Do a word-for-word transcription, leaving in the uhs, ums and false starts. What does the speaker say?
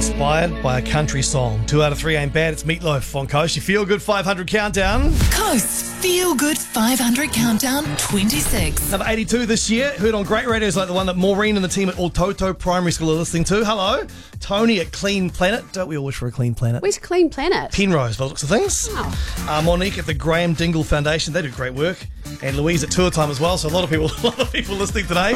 inspired by a country song. Two out of three ain't bad. It's Meatloaf on Coast. You feel good five hundred countdown. Coast's Feel Good five hundred Countdown twenty-six. Number eighty-two this year. Heard on great radios like the one that Maureen and the team at Altoto Primary School are listening to. Hello. Tony at Clean Planet. Don't we all wish for a clean planet? Where's Clean Planet? Penrose, by the looks of things. Oh. Uh, Monique at the Graham Dingle Foundation. They do great work. And Louise at Tour Time as well. So a lot of people, a lot of people listening today.